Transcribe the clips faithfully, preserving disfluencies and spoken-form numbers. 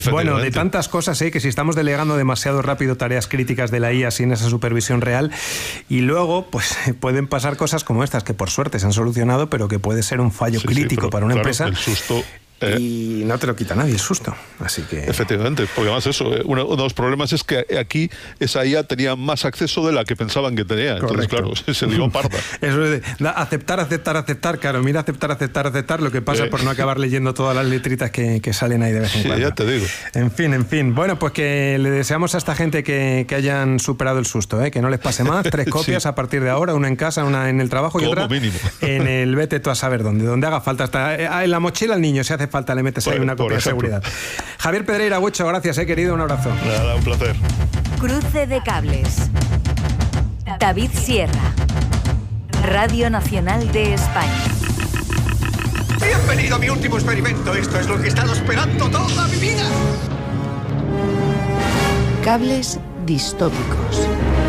Bueno, de tantas cosas, ¿eh? Que si estamos delegando demasiado rápido tareas críticas de la I A sin esa supervisión real, y luego pues pueden pasar cosas como estas, que por suerte se han solucionado, pero que puede ser un fallo sí, crítico sí, para una claro, empresa. El susto... Eh, y no te lo quita nadie el susto, así que... Efectivamente, porque además eso, uno, uno de los problemas es que aquí esa I A tenía más acceso de la que pensaban que tenía. Entonces, Correcto. claro, se dio parda. Eso es de aceptar, aceptar, aceptar, claro, mira, aceptar, aceptar, aceptar, lo que pasa eh. por no acabar leyendo todas las letritas que, que salen ahí de vez en cuando. Sí, ya te digo. En fin, en fin. Bueno, pues que le deseamos a esta gente que, que hayan superado el susto, ¿eh? Que no les pase más. Tres copias sí. a partir de ahora, una en casa, una en el trabajo y Como otra mínimo. en el vete tú a saber dónde, donde haga falta. Hasta en la mochila al niño, si hace falta, le metes ahí una copia de seguridad. Javier Pedreira, Huecho, gracias, eh, querido, un abrazo. Nada, un placer. Cruce de cables. David Sierra, Radio Nacional de España. Bienvenido a mi último experimento. Esto es lo que he estado esperando toda mi vida. Cables distópicos.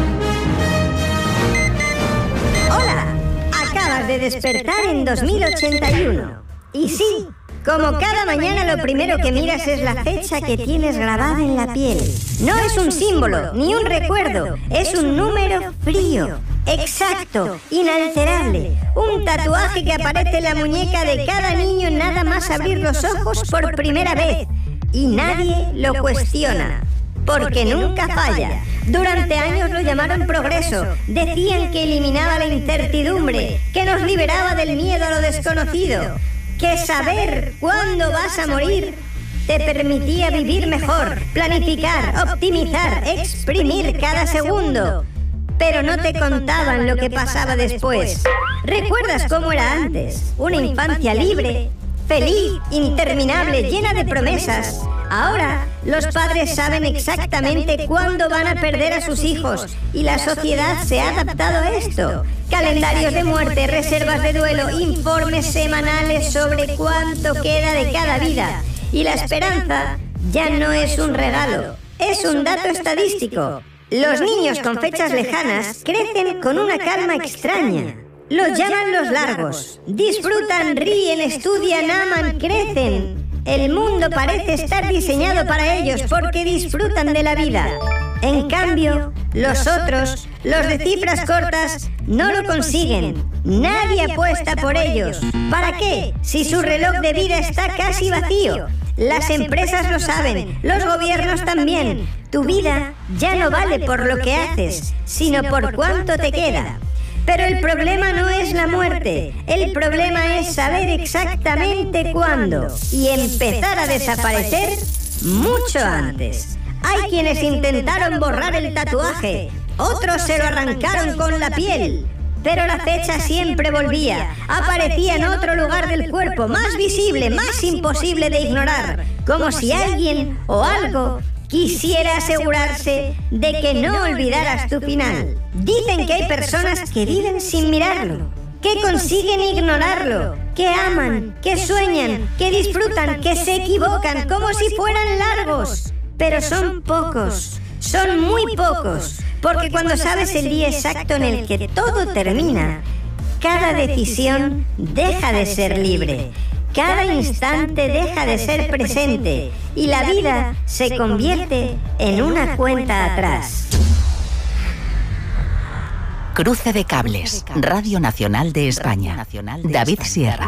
Hola, acabas de despertar en dos mil ochenta y uno. Y sí, como cada mañana lo primero que miras es la fecha que tienes grabada en la piel. No es un símbolo, ni un recuerdo, es un número frío, exacto, inalterable. Un tatuaje que aparece en la muñeca de cada niño nada más abrir los ojos por primera vez. Y nadie lo cuestiona, porque nunca falla. Durante años lo llamaron progreso, decían que eliminaba la incertidumbre, que nos liberaba del miedo a lo desconocido, que saber cuándo vas a morir te permitía vivir mejor, planificar, optimizar, exprimir cada segundo. Pero no te contaban lo que pasaba después. ¿Recuerdas cómo era antes? Una infancia libre, feliz, interminable, llena de promesas. Ahora, los padres saben exactamente cuándo van a perder a sus hijos y la sociedad se ha adaptado a esto. Calendarios de muerte, reservas de duelo, informes semanales sobre cuánto queda de cada vida. Y la esperanza ya no es un regalo, es un dato estadístico. Los niños con fechas lejanas crecen con una calma extraña. Los llaman los largos. Disfrutan, ríen, estudian, aman, crecen. El mundo parece estar diseñado para ellos porque disfrutan de la vida. En cambio, los otros, los de cifras cortas, no lo consiguen. Nadie apuesta por ellos. ¿Para qué? Si su reloj de vida está casi vacío. Las empresas lo saben, los gobiernos también. Tu vida ya no vale por lo que haces, sino por cuánto te queda. Pero el problema no es la muerte, el problema es saber exactamente cuándo y empezar a desaparecer mucho antes. Hay quienes intentaron borrar el tatuaje, otros se lo arrancaron con la piel, pero la fecha siempre volvía, aparecía en otro lugar del cuerpo, más visible, más imposible de ignorar, como si alguien o algo quisiera asegurarse de que no olvidaras tu final. Dicen que hay personas que viven sin mirarlo, que consiguen ignorarlo, que aman, que sueñan, que disfrutan, que se equivocan como si fueran largos. Pero son pocos, son muy pocos, porque cuando sabes el día exacto en el que todo termina, cada decisión deja de ser libre. Cada instante deja de ser presente y la vida se convierte en una cuenta atrás. Cruce de cables, Radio Nacional de España. David Sierra.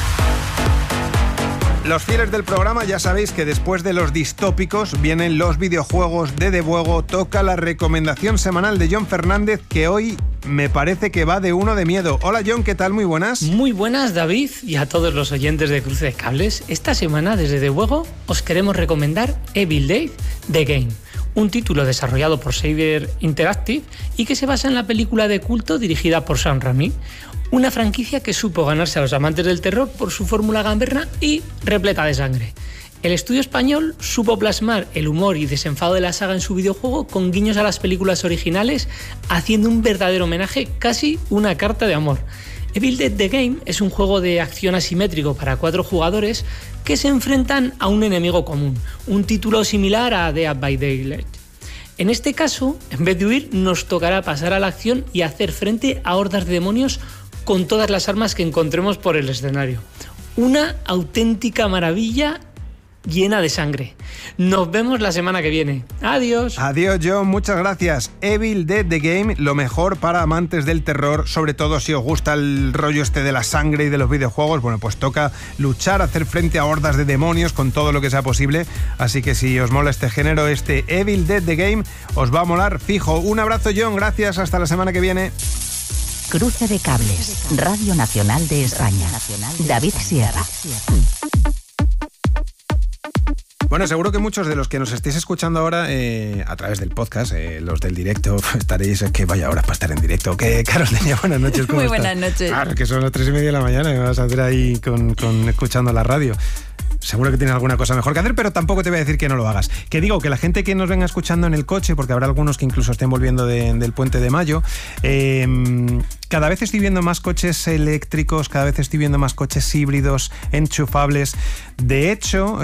Los fieles del programa ya sabéis que después de los distópicos vienen los videojuegos de Debuego. Toca la recomendación semanal de John Fernández, que hoy me parece que va de uno de miedo. Hola John, ¿qué tal? Muy buenas. Muy buenas, David, y a todos los oyentes de Cruce de Cables. Esta semana desde Debuego os queremos recomendar Evil Dead The Game, un título desarrollado por Saber Interactive y que se basa en la película de culto dirigida por Sam Raimi. Una franquicia que supo ganarse a los amantes del terror por su fórmula gamberra y repleta de sangre. El estudio español supo plasmar el humor y desenfado de la saga en su videojuego con guiños a las películas originales, haciendo un verdadero homenaje, casi una carta de amor. Evil Dead The Game es un juego de acción asimétrico para cuatro jugadores que se enfrentan a un enemigo común, un título similar a Dead by Daylight. En este caso, en vez de huir, nos tocará pasar a la acción y hacer frente a hordas de demonios con todas las armas que encontremos por el escenario. Una auténtica maravilla llena de sangre. Nos vemos la semana que viene. Adiós. Adiós, John. Muchas gracias. Evil Dead The Game, lo mejor para amantes del terror, sobre todo si os gusta el rollo este de la sangre y de los videojuegos. Bueno, pues toca luchar, hacer frente a hordas de demonios con todo lo que sea posible. Así que si os mola este género, este Evil Dead The Game os va a molar fijo. Un abrazo, John. Gracias. Hasta la semana que viene. Cruce de cables. Radio Nacional de España. David Sierra. Bueno, seguro que muchos de los que nos estéis escuchando ahora eh, a través del podcast, eh, los del directo, estaréis, que vaya horas para estar en directo. Que Carol tenía buenas noches. ¿Cómo Muy estás? buenas noches. Claro, que son las tres y media de la mañana y me vas a hacer ahí con, con escuchando la radio. Seguro que tienes alguna cosa mejor que hacer, pero tampoco te voy a decir que no lo hagas. Que digo, que la gente que nos venga escuchando en el coche, porque habrá algunos que incluso estén volviendo de, del Puente de Mayo, eh, cada vez estoy viendo más coches eléctricos, cada vez estoy viendo más coches híbridos, enchufables. De hecho,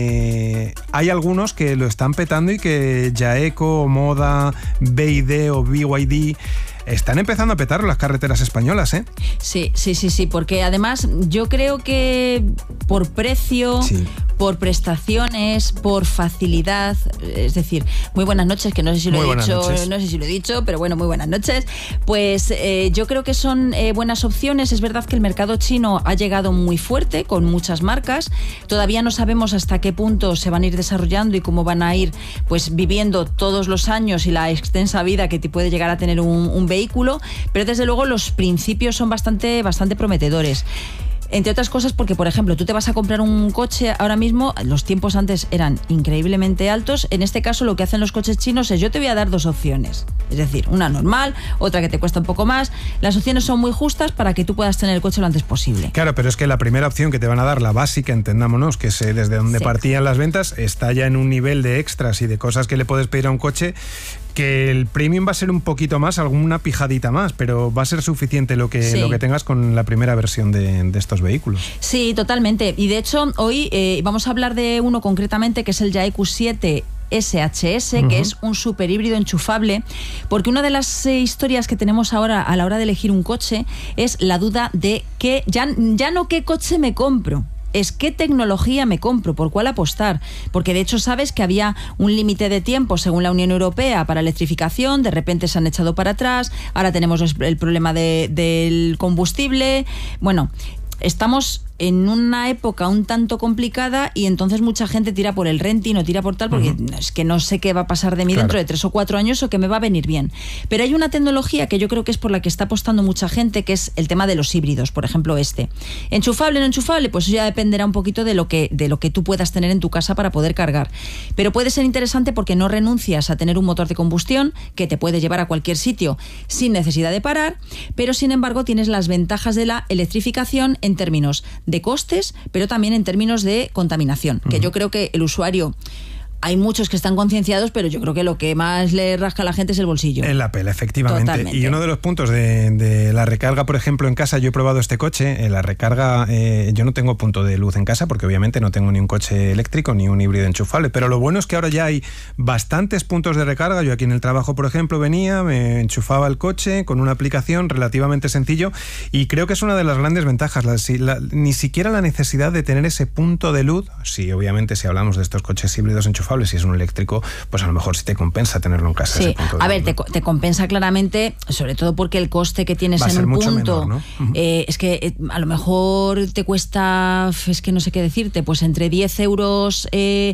eh, hay algunos que lo están petando y que Jaeco, Moda, B Y D o B Y D están empezando a petar las carreteras españolas, ¿eh? Sí, sí, sí, sí, porque además yo creo que por precio, sí, por prestaciones, por facilidad, es decir, muy buenas noches, que no sé si lo muy he dicho, noches. no sé si lo he dicho, pero bueno, muy buenas noches. Pues eh, yo creo que son eh, buenas opciones. Es verdad que el mercado chino ha llegado muy fuerte con muchas marcas. Todavía no sabemos hasta qué punto se van a ir desarrollando y cómo van a ir pues viviendo todos los años y la extensa vida que te puede llegar a tener un, un vehículo, pero desde luego los principios son bastante, bastante prometedores. Entre otras cosas porque, por ejemplo, tú te vas a comprar un coche ahora mismo, los tiempos antes eran increíblemente altos. En este caso lo que hacen los coches chinos es: yo te voy a dar dos opciones, es decir, una normal, otra que te cuesta un poco más. Las opciones son muy justas para que tú puedas tener el coche lo antes posible. Claro, pero es que la primera opción que te van a dar, la básica, entendámonos, que es desde donde sí. partían las ventas, está ya en un nivel de extras y de cosas que le puedes pedir a un coche, que el premium va a ser un poquito más, alguna pijadita más, pero va a ser suficiente lo que, sí. lo que tengas con la primera versión de, de estos vehículos. Sí, totalmente. Y de hecho, hoy eh, vamos a hablar de uno concretamente, que es el Jaeku siete S H S, uh-huh. que es un super híbrido enchufable, porque una de las eh, historias que tenemos ahora a la hora de elegir un coche es la duda de que ya, ya no qué coche me compro, es qué tecnología me compro, por cuál apostar, porque de hecho sabes que había un límite de tiempo según la Unión Europea para electrificación, de repente se han echado para atrás, ahora tenemos el problema de, del combustible. Bueno, estamos en una época un tanto complicada y entonces mucha gente tira por el renting o tira por tal porque uh-huh. es que no sé qué va a pasar de mí claro. dentro de tres o cuatro años o que me va a venir bien. Pero hay una tecnología que yo creo que es por la que está apostando mucha gente, que es el tema de los híbridos, por ejemplo este. Enchufable o no enchufable, pues eso ya dependerá un poquito de lo que, de lo que tú puedas tener en tu casa para poder cargar. Pero puede ser interesante porque no renuncias a tener un motor de combustión que te puede llevar a cualquier sitio sin necesidad de parar, pero sin embargo tienes las ventajas de la electrificación en términos de costes, pero también en términos de contaminación, que uh-huh. yo creo que el usuario... Hay muchos que están concienciados, pero yo creo que lo que más le rasca a la gente es el bolsillo. En la pela, efectivamente. Totalmente. Y uno de los puntos de, de la recarga, por ejemplo, en casa, yo he probado este coche, en la recarga, eh, yo no tengo punto de luz en casa porque obviamente no tengo ni un coche eléctrico ni un híbrido enchufable, pero lo bueno es que ahora ya hay bastantes puntos de recarga. Yo aquí en el trabajo, por ejemplo, venía, me enchufaba el coche con una aplicación relativamente sencillo y creo que es una de las grandes ventajas, la, si, la, ni siquiera la necesidad de tener ese punto de luz. Sí, obviamente si hablamos de estos coches híbridos enchufables, si es un eléctrico, pues a lo mejor sí te compensa tenerlo en casa. Sí, ese punto de a ver, luz, te, te compensa claramente, sobre todo porque el coste que tienes en un punto menor, ¿no? uh-huh. eh, es que eh, a lo mejor te cuesta, es que no sé qué decirte, pues entre diez euros eh,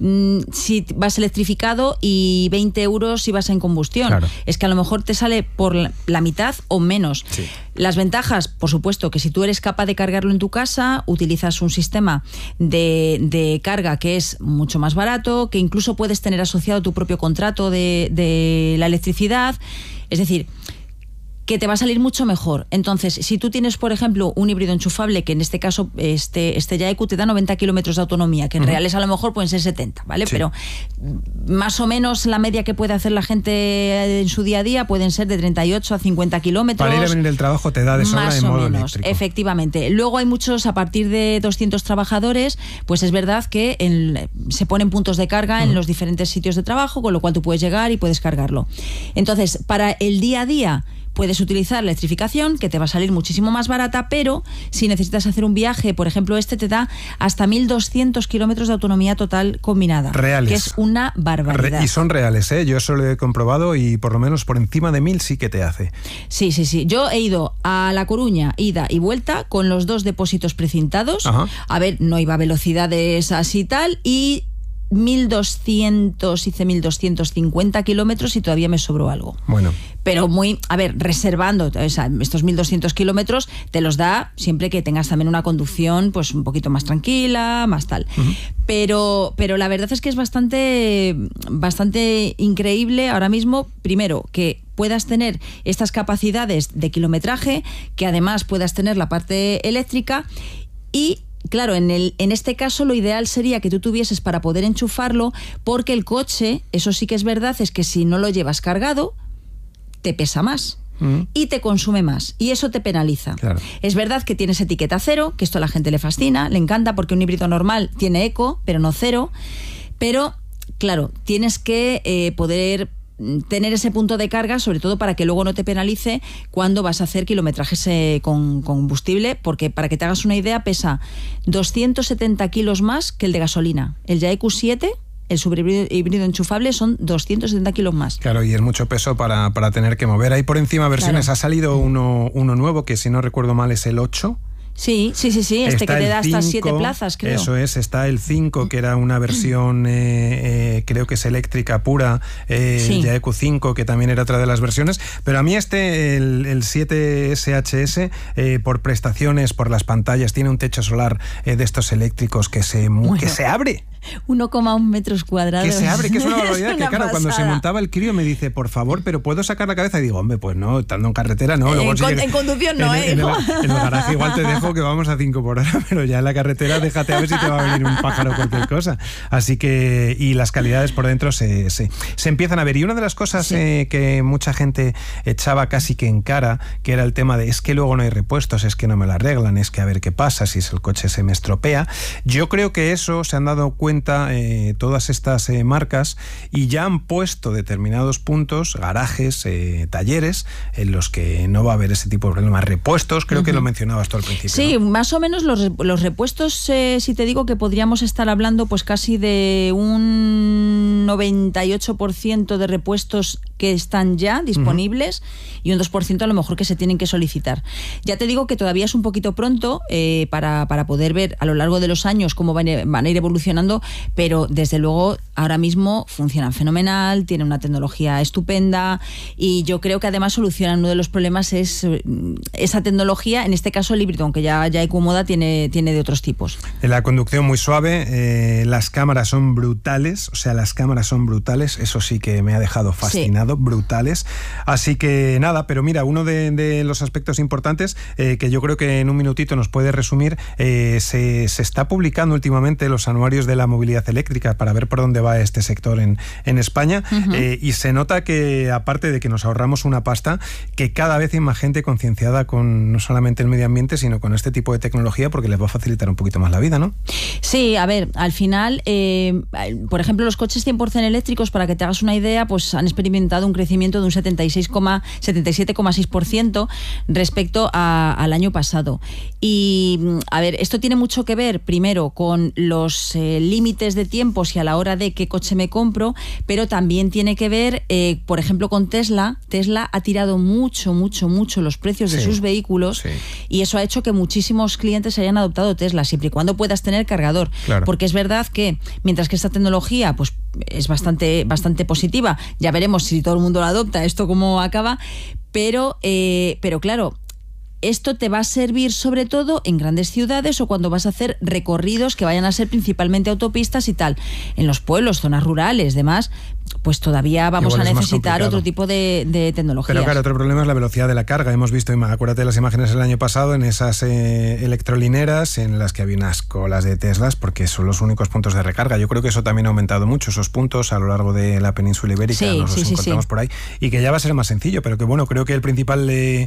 si vas electrificado y veinte euros si vas en combustión. Claro. Es que a lo mejor te sale por la mitad o menos. Sí. Las ventajas, por supuesto, que si tú eres capaz de cargarlo en tu casa, utilizas un sistema de, de carga que es mucho más barato, que incluso puedes tener asociado tu propio contrato de, de la electricidad. Es decir, que te va a salir mucho mejor. Entonces, si tú tienes, por ejemplo, un híbrido enchufable, que en este caso este, este Jaeku te da noventa kilómetros de autonomía, que en uh-huh. reales a lo mejor pueden ser setenta, ¿vale? Sí. Pero más o menos la media que puede hacer la gente en su día a día pueden ser de treinta y ocho a cincuenta kilómetros. Para ir a venir del trabajo te da de sobra en modo menos, eléctrico. Efectivamente. Luego hay muchos, a partir de doscientos trabajadores, pues es verdad que en, se ponen puntos de carga uh-huh. en los diferentes sitios de trabajo, con lo cual tú puedes llegar y puedes cargarlo. Entonces, para el día a día, puedes utilizar la electrificación, que te va a salir muchísimo más barata, pero si necesitas hacer un viaje, por ejemplo, este te da hasta mil doscientos kilómetros de autonomía total combinada. Reales. Que es una barbaridad. Re- y son reales, ¿eh? Yo eso lo he comprobado y por lo menos por encima de mil sí que te hace. Sí, sí, sí. Yo he ido a La Coruña, ida y vuelta, con los dos depósitos precintados. Ajá. A ver, no iba a velocidades así y tal, y mil doscientos, hice mil doscientos cincuenta kilómetros y todavía me sobró algo. Bueno. Pero muy, a ver, reservando, o sea, estos mil doscientos kilómetros te los da siempre que tengas también una conducción pues un poquito más tranquila, más tal. Uh-huh. Pero, pero la verdad es que es bastante, bastante increíble ahora mismo, primero, que puedas tener estas capacidades de kilometraje, que además puedas tener la parte eléctrica y... Claro, en, el, en este caso lo ideal sería que tú tuvieses para poder enchufarlo, porque el coche, eso sí que es verdad, es que si no lo llevas cargado, te pesa más. Mm. Y te consume más, y eso te penaliza. Claro. Es verdad que tienes etiqueta cero, que esto a la gente le fascina, le encanta, porque un híbrido normal tiene eco, pero no cero. Pero, claro, tienes que eh, poder... tener ese punto de carga, sobre todo para que luego no te penalice cuando vas a hacer kilometrajes eh, con, con combustible, porque para que te hagas una idea pesa doscientos setenta kilos más que el de gasolina. El Y A Q siete, el superhíbrido híbrido enchufable, son doscientos setenta kilos más. Claro, y es mucho peso para, para tener que mover. Ahí por encima versiones, claro. Ha salido uno, uno nuevo, que si no recuerdo mal es el ocho. Sí, sí, sí, sí, este está que te da hasta siete plazas, creo. Eso es, está el cinco, que era una versión, eh, eh, creo que es eléctrica pura, eh, sí. El Y A Q cinco, que también era otra de las versiones, pero a mí este, el, el siete S H S, eh, por prestaciones, por las pantallas, tiene un techo solar eh, de estos eléctricos que se, bueno. que se abre. uno coma uno metros cuadrados. Que se abre, que es una barbaridad. Es una que claro, pasada. Cuando se montaba el crío me dice, por favor, pero ¿puedo sacar la cabeza? Y digo, hombre, pues no, estando en carretera no. Luego en, con, en conducción no, en, ¿eh? En el, en el garaje igual te dejo que vamos a cinco por hora, pero ya en la carretera déjate a ver si te va a venir un pájaro o cualquier cosa. Así que, y las calidades por dentro se, se, se empiezan a ver. Y una de las cosas sí. eh, que mucha gente echaba casi que en cara, que era el tema de, es que luego no hay repuestos, es que no me lo arreglan, es que a ver qué pasa si el coche se me estropea. Yo creo que eso se han dado cuenta... Eh, todas estas eh, marcas y ya han puesto determinados puntos, garajes, eh, talleres, en los que no va a haber ese tipo de problemas. Repuestos, creo uh-huh. que lo mencionabas tú al principio. Sí, ¿no? Más o menos los, los repuestos, eh, si te digo que podríamos estar hablando pues casi de un noventa y ocho por ciento de repuestos que están ya disponibles uh-huh. y un dos por ciento a lo mejor que se tienen que solicitar. Ya te digo que todavía es un poquito pronto eh, para, para poder ver a lo largo de los años cómo van, van a ir evolucionando, pero de desde luego ahora mismo funcionan fenomenal, tienen una tecnología estupenda y yo creo que además solucionan uno de los problemas es esa tecnología, en este caso el híbrido, aunque ya, ya Ecomoda tiene, tiene de otros tipos. La conducción muy suave, eh, las cámaras son brutales, o sea, las cámaras son brutales, eso sí que me ha dejado fascinado, sí. brutales. Así que nada, pero mira, uno de, de los aspectos importantes eh, que yo creo que en un minutito nos puede resumir, eh, se, se está publicando últimamente los anuarios de la movilidad eléctrica para ver por dónde va este sector en, en España uh-huh. eh, y se nota que aparte de que nos ahorramos una pasta, que cada vez hay más gente concienciada con no solamente el medio ambiente sino con este tipo de tecnología porque les va a facilitar un poquito más la vida, ¿no? Sí, a ver, al final eh, por ejemplo los coches cien por ciento eléctricos, para que te hagas una idea, pues han experimentado un crecimiento de un setenta y seis, setenta y siete coma seis por ciento respecto a, al año pasado y a ver, esto tiene mucho que ver primero con los eh, límites de tiempo y a la hora de qué coche me compro, pero también tiene que ver, eh, por ejemplo, con Tesla. Tesla ha tirado mucho, mucho, mucho los precios sí, de sus vehículos sí. y eso ha hecho que muchísimos clientes hayan adoptado Tesla, siempre y cuando puedas tener cargador. Claro. Porque es verdad que, mientras que esta tecnología pues es bastante, bastante positiva, ya veremos si todo el mundo la adopta, esto cómo acaba, pero, eh, pero claro, esto te va a servir sobre todo en grandes ciudades o cuando vas a hacer recorridos que vayan a ser principalmente autopistas y tal. En los pueblos, zonas rurales, demás, pues todavía vamos a necesitar otro tipo de, de tecnologías. Pero claro, otro problema es la velocidad de la carga. Hemos visto, acuérdate de las imágenes del año pasado, en esas eh, electrolineras en las que había unas colas de Teslas porque son los únicos puntos de recarga. Yo creo que eso también ha aumentado mucho, esos puntos a lo largo de la península ibérica, sí, nos sí, los sí, encontramos sí. por ahí, y que ya va a ser más sencillo, pero que bueno, creo que el principal eh,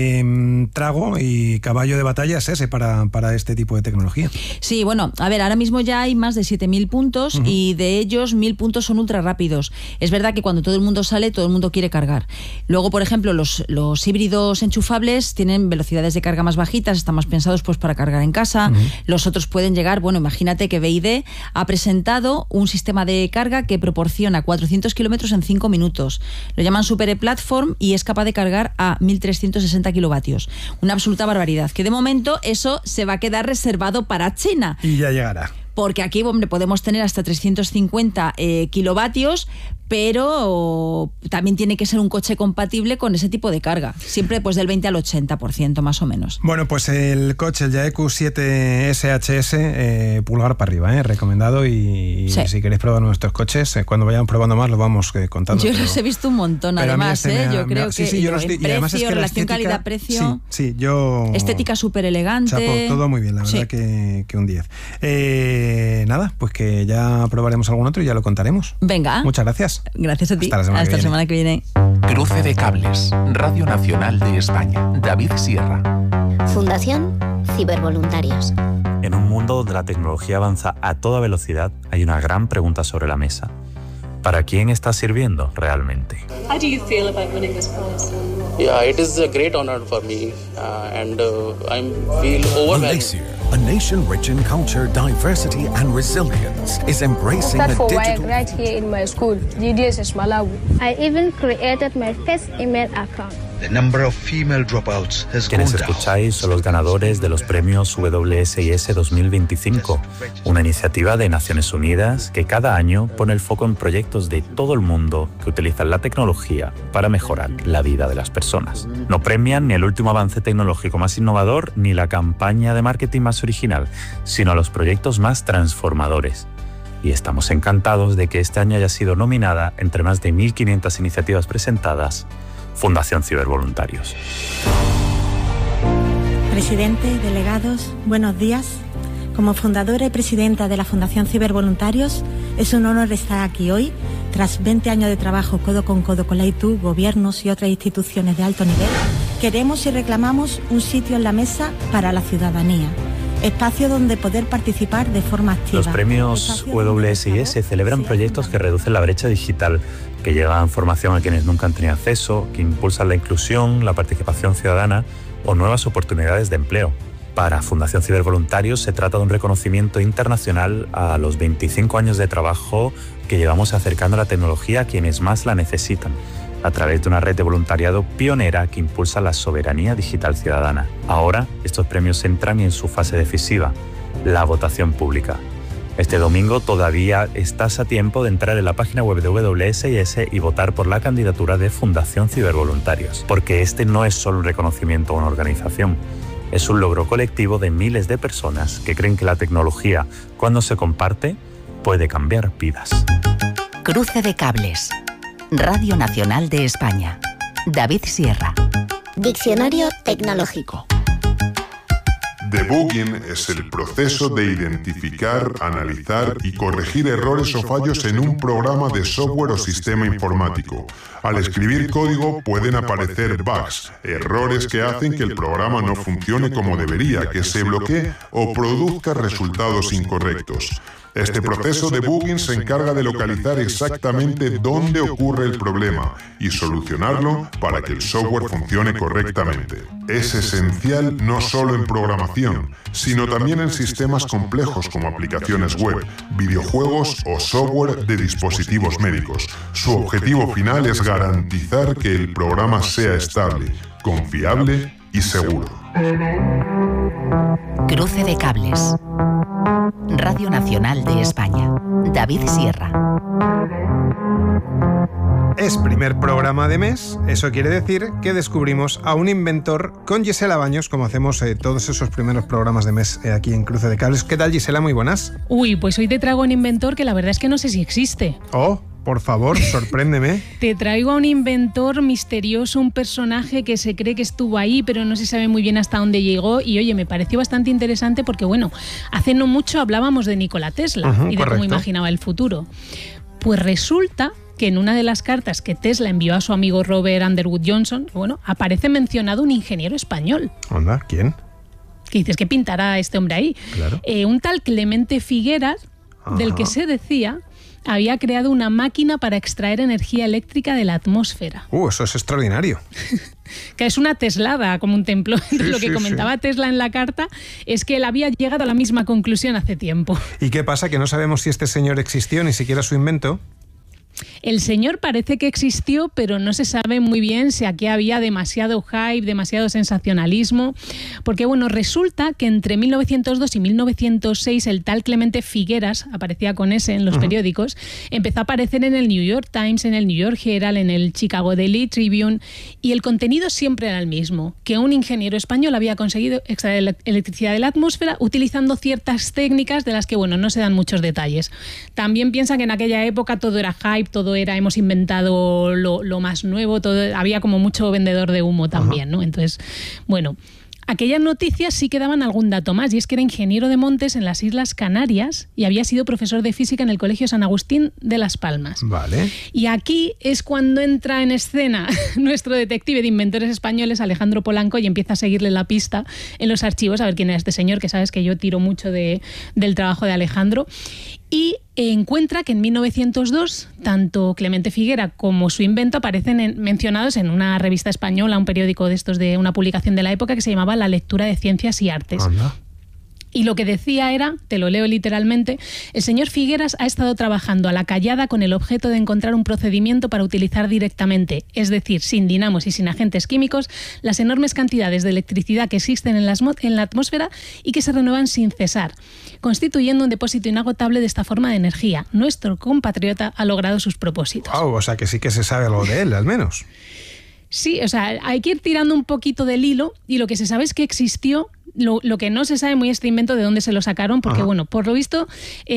eh, trago y caballo de batalla es ese para, para este tipo de tecnología. Sí, bueno, a ver, ahora mismo ya hay más de siete mil puntos uh-huh. y de ellos mil puntos son ultra rápidos. kilovatios. Es verdad que cuando todo el mundo sale, todo el mundo quiere cargar. Luego, por ejemplo, los, los híbridos enchufables tienen velocidades de carga más bajitas, están más pensados pues para cargar en casa. Uh-huh. Los otros pueden llegar, bueno, imagínate que B Y D ha presentado un sistema de carga que proporciona cuatrocientos kilómetros en cinco minutos. Lo llaman Super E-Platform y es capaz de cargar a mil trescientos sesenta kilovatios. Una absoluta barbaridad, que de momento eso se va a quedar reservado para China. Y ya llegará. Porque aquí, hombre, podemos tener hasta trescientos cincuenta eh, kilovatios, pero también tiene que ser un coche compatible con ese tipo de carga. Siempre pues del veinte al ochenta por ciento más o menos. Bueno, pues el coche, el Jaeku siete S H S, eh, pulgar para arriba, eh, recomendado. Y, sí. y si queréis probar nuestros coches, eh, cuando vayamos probando más, los vamos eh, contando. Yo pero, los he visto un montón, además, este eh, ha, yo creo ha, que sí, sí, yo los, precio, además es que relación calidad-precio, sí, sí, yo... estética súper elegante. Chapo, todo muy bien, la verdad sí. que, que un diez. Eh, nada, pues que ya probaremos algún otro y ya lo contaremos. Venga. Muchas gracias. Gracias a ti. Hasta la semana, Hasta que, la semana que viene. Cruce de cables. Radio Nacional de España. David Sierra. Fundación Cibervoluntarios. En un mundo donde la tecnología avanza a toda velocidad, hay una gran pregunta sobre la mesa. ¿Para quién está sirviendo realmente? How do you feel about winning this prize? Yeah, it is a great honor for me, uh, and uh, I feel overwhelmed. Malaysia, a nation rich in culture, diversity, and resilience, is embracing the digital. That's for right here in my school, G D S S Malawi. I even created my first email account. The number of female dropouts has Quienes gone down. escucháis son los ganadores de los premios W S I S dos mil veinticinco, una iniciativa de Naciones Unidas que cada año pone el foco en proyectos de todo el mundo que utilizan la tecnología para mejorar la vida de las personas. No premian ni el último avance tecnológico más innovador ni la campaña de marketing más original, sino los proyectos más transformadores. Y estamos encantados de que este año haya sido nominada entre más de mil quinientas iniciativas presentadas Fundación Cibervoluntarios. Presidente, delegados, buenos días. Como fundadora y presidenta de la Fundación Cibervoluntarios, es un honor estar aquí hoy, tras veinte años de trabajo codo con codo con la I T U, gobiernos y otras instituciones de alto nivel. Queremos y reclamamos un sitio en la mesa para la ciudadanía, espacio donde poder participar de forma activa. Los premios W S I S celebran proyectos que reducen la brecha digital, que llevan formación a quienes nunca han tenido acceso, que impulsan la inclusión, la participación ciudadana o nuevas oportunidades de empleo. Para Fundación Cibervoluntarios se trata de un reconocimiento internacional a los veinticinco años de trabajo que llevamos acercando la tecnología a quienes más la necesitan, a través de una red de voluntariado pionera que impulsa la soberanía digital ciudadana. Ahora, estos premios entran en su fase decisiva, la votación pública. Este domingo todavía estás a tiempo de entrar en la página web de W S I S y votar por la candidatura de Fundación Cibervoluntarios, porque este no es solo un reconocimiento a una organización, es un logro colectivo de miles de personas que creen que la tecnología, cuando se comparte, puede cambiar vidas. Cruce de cables. Radio Nacional de España. David Sierra. Diccionario tecnológico. Debugging es el proceso de identificar, analizar y corregir errores o fallos en un programa de software o sistema informático. Al escribir código pueden aparecer bugs, errores que hacen que el programa no funcione como debería, que se bloquee o produzca resultados incorrectos. Este proceso de debugging se encarga de localizar exactamente dónde ocurre el problema y solucionarlo para que el software funcione correctamente. Es esencial no solo en programación, sino también en sistemas complejos como aplicaciones web, videojuegos o software de dispositivos médicos. Su objetivo final es garantizar que el programa sea estable, confiable y seguro. Cruce de cables. Radio Nacional de España. David Sierra. Es primer programa de mes, eso quiere decir que descubrimos a un inventor con Gisela Baños, como hacemos eh, todos esos primeros programas de mes eh, aquí en Cruce de Cables. ¿Qué tal, Gisela? Muy buenas. Uy, pues hoy te traigo un inventor que la verdad es que no sé si existe. Oh, por favor, sorpréndeme. Te traigo a un inventor misterioso, un personaje que se cree que estuvo ahí, pero no se sabe muy bien hasta dónde llegó. Y oye, me pareció bastante interesante porque, bueno, hace no mucho hablábamos de Nikola Tesla uh-huh, y de correcto. Cómo imaginaba el futuro. Pues resulta que en una de las cartas que Tesla envió a su amigo Robert Underwood Johnson, bueno, aparece mencionado un ingeniero español. Anda, ¿quién? ¿Qué dices? ¿Qué pintará este hombre ahí? Claro. Eh, un tal Clemente Figueras, Ajá. del que se decía había creado una máquina para extraer energía eléctrica de la atmósfera. Uh, eso es extraordinario. Que es una teslada, como un templo. Entonces, sí, lo que sí, comentaba sí. Tesla en la carta es que él había llegado a la misma conclusión hace tiempo. ¿Y qué pasa? Que no sabemos si este señor existió, ni siquiera su invento. El señor parece que existió, pero no se sabe muy bien si aquí había demasiado hype, demasiado sensacionalismo, porque bueno, resulta que entre mil novecientos dos y mil novecientos seis el tal Clemente Figueras, aparecía con ese en los uh-huh. periódicos, empezó a aparecer en el New York Times, en el New York Herald, en el Chicago Daily Tribune, y el contenido siempre era el mismo, que un ingeniero español había conseguido extraer electricidad de la atmósfera utilizando ciertas técnicas de las que, bueno, no se dan muchos detalles. También piensa que en aquella época todo era hype, todo era, hemos inventado lo, lo más nuevo, todo, había como mucho vendedor de humo también, ¿no? Entonces, bueno, aquellas noticias sí que daban algún dato más, y es que era ingeniero de montes en las Islas Canarias y había sido profesor de física en el Colegio San Agustín de Las Palmas. Vale. Y aquí es cuando entra en escena nuestro detective de inventores españoles, Alejandro Polanco, y empieza a seguirle la pista en los archivos a ver quién era este señor, que sabes que yo tiro mucho de, del trabajo de Alejandro. Y encuentra que en mil novecientos dos tanto Clemente Figuera como su invento aparecen en, mencionados en una revista española, un periódico de estos de una publicación de la época que se llamaba La Lectura de Ciencias y Artes. Anda. Y lo que decía era, te lo leo literalmente, el señor Figueras ha estado trabajando a la callada con el objeto de encontrar un procedimiento para utilizar directamente, es decir, sin dinamos y sin agentes químicos, las enormes cantidades de electricidad que existen en la, en la atmósfera y que se renuevan sin cesar, constituyendo un depósito inagotable de esta forma de energía. Nuestro compatriota ha logrado sus propósitos. Wow, o sea que sí que se sabe algo de él, al menos. Sí, o sea, hay que ir tirando un poquito del hilo, y lo que se sabe es que existió. Lo, lo que no se sabe muy este invento de dónde se lo sacaron, porque Ajá. bueno, por lo visto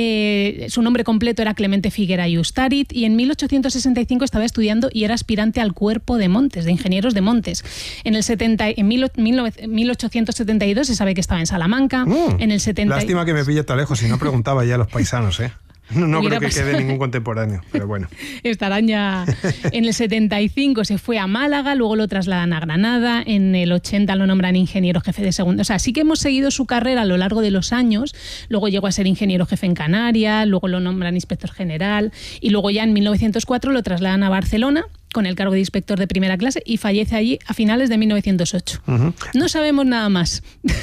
eh, su nombre completo era Clemente Figuera y Ustarit, y en mil ochocientos sesenta y cinco estaba estudiando y era aspirante al Cuerpo de Montes, de Ingenieros de Montes. En el setenta, en mil ochocientos setenta y dos se sabe que estaba en Salamanca. Mm, en el setenta... Lástima que me pille tan lejos, si no preguntaba ya a los paisanos, ¿eh? No, no creo que pasado. Quede ningún contemporáneo, pero bueno. Estarán ya... En el setenta y cinco se fue a Málaga, luego lo trasladan a Granada, en el ochenta lo nombran ingeniero jefe de segundo. O sea, sí que hemos seguido su carrera a lo largo de los años, luego llegó a ser ingeniero jefe en Canarias, luego lo nombran inspector general, y luego ya en mil novecientos cuatro lo trasladan a Barcelona con el cargo de inspector de primera clase y fallece allí a finales de mil novecientos ocho. Uh-huh. No sabemos nada más.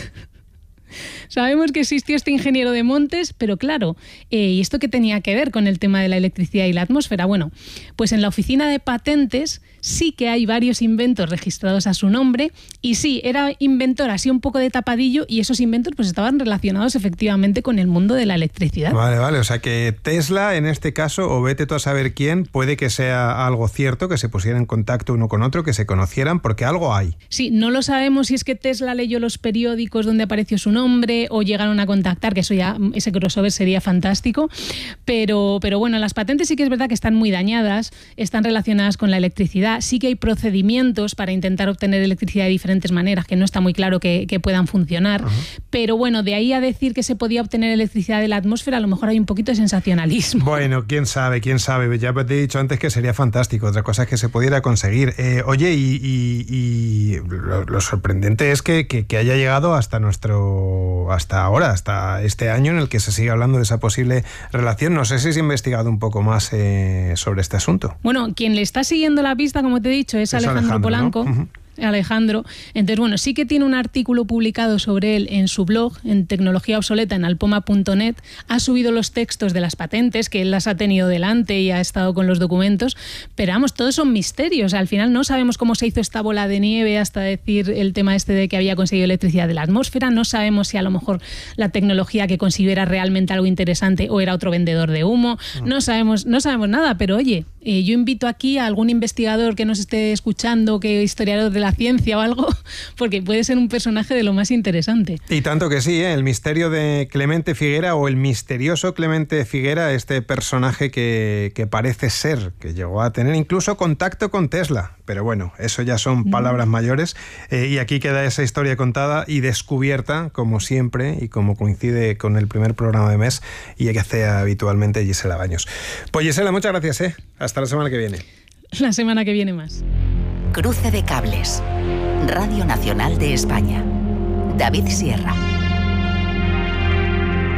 Sabemos que existió este ingeniero de montes, pero claro, eh, ¿y esto qué tenía que ver con el tema de la electricidad y la atmósfera? Bueno, pues en la oficina de patentes sí que hay varios inventos registrados a su nombre, y sí, era inventor así un poco de tapadillo, y esos inventos pues estaban relacionados efectivamente con el mundo de la electricidad. Vale, vale, o sea que Tesla en este caso, o vete tú a saber quién, puede que sea algo cierto, que se pusieran en contacto uno con otro, que se conocieran, porque algo hay. Sí, no lo sabemos si es que Tesla leyó los periódicos donde apareció su nombre o llegaron a contactar, que eso ya, ese crossover sería fantástico, pero, pero bueno, las patentes sí que es verdad que están muy dañadas, están relacionadas con la electricidad, sí que hay procedimientos para intentar obtener electricidad de diferentes maneras, que no está muy claro que, que puedan funcionar, uh-huh. pero bueno, de ahí a decir que se podía obtener electricidad de la atmósfera, a lo mejor hay un poquito de sensacionalismo. Bueno, quién sabe, quién sabe, ya te he dicho antes que sería fantástico, otra cosa es que se pudiera conseguir. Eh, oye, y, y, y lo, lo sorprendente es que, que, que haya llegado hasta nuestro... hasta ahora, hasta este año en el que se sigue hablando de esa posible relación. No sé si se ha investigado un poco más eh, sobre este asunto. Bueno, quien le está siguiendo la pista, como te he dicho, es, es Alejandro, Alejandro Polanco. ¿No? Uh-huh. Alejandro. Entonces, bueno, sí que tiene un artículo publicado sobre él en su blog, en Tecnología Obsoleta, en alpoma punto net. Ha subido los textos de las patentes, que él las ha tenido delante y ha estado con los documentos, pero vamos, todos son misterios. Al final no sabemos cómo se hizo esta bola de nieve hasta decir el tema este de que había conseguido electricidad de la atmósfera. No sabemos si a lo mejor la tecnología que consiguió era realmente algo interesante o era otro vendedor de humo. No sabemos, no sabemos nada, pero oye, eh, yo invito aquí a algún investigador que nos esté escuchando, que historiador de la ciencia o algo, porque puede ser un personaje de lo más interesante. Y tanto que sí, ¿eh? El misterio de Clemente Figuera, o el misterioso Clemente Figuera, este personaje que, que parece ser, que llegó a tener incluso contacto con Tesla. Pero bueno, eso ya son palabras mm. mayores. Eh, y aquí queda esa historia contada y descubierta, como siempre, y como coincide con el primer programa de mes, y que hace habitualmente Gisela Baños. Pues Gisela, muchas gracias, ¿eh? Hasta la semana que viene. La semana que viene más. Cruce de cables. Radio Nacional de España. David Sierra.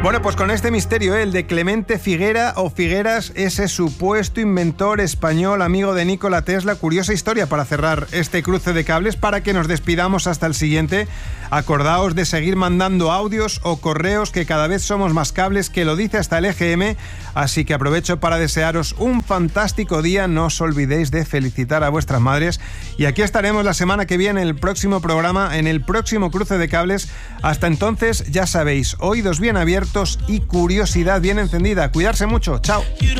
Bueno, pues con este misterio, ¿eh? el de Clemente Figuera o Figueras, ese supuesto inventor español, amigo de Nikola Tesla. Curiosa historia para cerrar este cruce de cables, para que nos despidamos hasta el siguiente. Acordaos de seguir mandando audios o correos, que cada vez somos más cables, que lo dice hasta el E G M. Así que aprovecho para desearos un fantástico día. No os olvidéis de felicitar a vuestras madres. Y aquí estaremos la semana que viene, en el próximo programa, en el próximo cruce de cables. Hasta entonces, ya sabéis, oídos bien abiertos y curiosidad bien encendida. Cuidarse mucho. Chao.